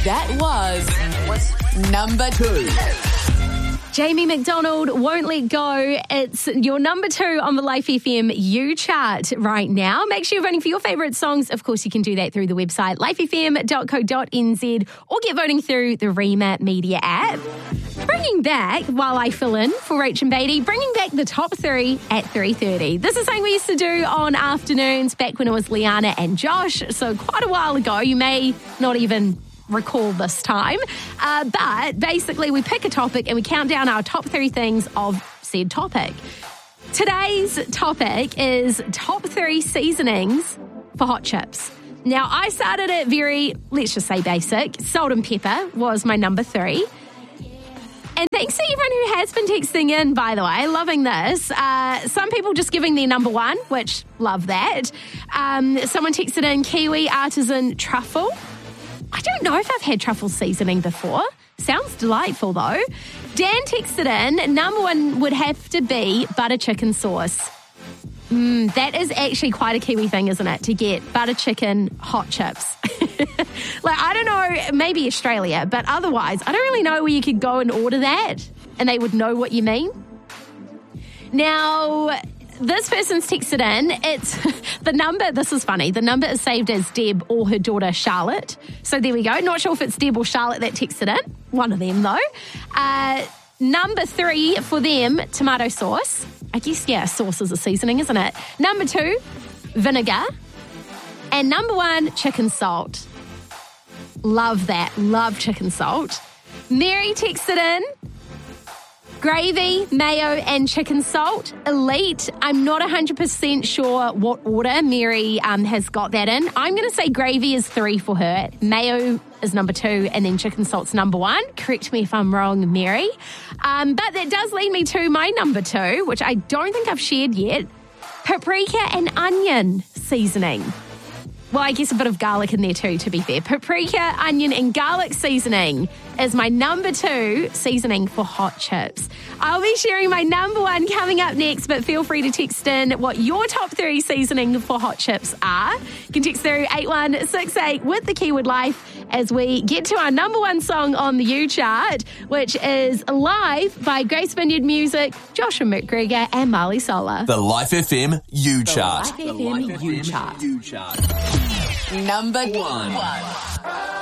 That was number 2. Jamie McDonald, Won't Let Go. It's your number 2 on the Life FM U chart right now. Make sure you're voting for your favourite songs. Of course, you can do that through the website, lifefm.co.nz, or get voting through the Rema Media app. Bringing back, while I fill in for Rach and Beatty, bringing back the top 3 at 3:30. This is something we used to do on afternoons back when it was Liana and Josh, so quite a while ago. You may not even recall this time. But basically, we pick a topic and we count down our top 3 things of said topic. Today's topic is top 3 seasonings for hot chips. Now, I started it very, let's just say basic. Salt and pepper was my number 3. And thanks to everyone who has been texting in, by the way, loving this. Some people just giving their number 1, which love that. Someone texted in kiwi artisan truffle. I don't know if I've had truffle seasoning before. Sounds delightful, though. Dan texted in, number 1 would have to be butter chicken sauce. That is actually quite a Kiwi thing, isn't it? To get butter chicken hot chips. Like, I don't know, maybe Australia, but otherwise, I don't really know where you could go and order that and they would know what you mean. Now, this person's texted in. It's the number, this is funny, the number is saved as Deb or her daughter Charlotte. So there we go. Not sure if it's Deb or Charlotte that texted in. One of them, though. Number 3 for them, tomato sauce. I guess, yeah, sauce is a seasoning, isn't it? Number 2, vinegar. And number 1, chicken salt. Love that. Love chicken salt. Mary texted in. Gravy, mayo, and chicken salt. Elite. I'm not 100% sure what order Mary has got that in. I'm going to say gravy is 3 for her. Mayo is number 2, and then chicken salt's number 1. Correct me if I'm wrong, Mary. But that does lead me to my number 2, which I don't think I've shared yet. Paprika and onion seasoning. Well, I guess a bit of garlic in there too, to be fair. Paprika, onion, and garlic seasoning is my number 2 seasoning for hot chips. I'll be sharing my number 1 coming up next, but feel free to text in what your top 3 seasoning for hot chips are. You can text through 8168 with the keyword life as we get to our number 1 song on the U chart, which is Live by Grace Vineyard Music, Joshua McGregor, and Marley Solar. The Life FM U chart. Life FM U chart. Number 1.